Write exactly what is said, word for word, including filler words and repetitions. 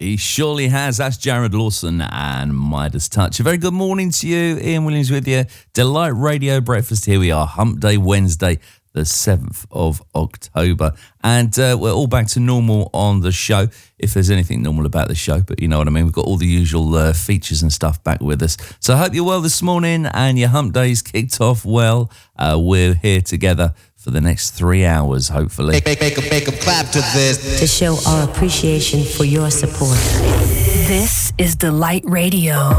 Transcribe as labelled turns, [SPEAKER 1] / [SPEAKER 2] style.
[SPEAKER 1] He surely has. That's Jared Lawson and Midas Touch. A very good morning to you. Ian Williams with you. Delight Radio Breakfast. Here we are, Hump Day Wednesday, the seventh of October. And uh, we're all back to normal on the show, if there's anything normal about the show. But you know what I mean. We've got all the usual uh, features and stuff back with us. So I hope you're well this morning and your Hump Day's kicked off well. Uh, we're here together for the next three hours, hopefully.
[SPEAKER 2] Make, make, make, a, make a clap to this.
[SPEAKER 3] To show our appreciation for your support.
[SPEAKER 4] This is Delight Radio.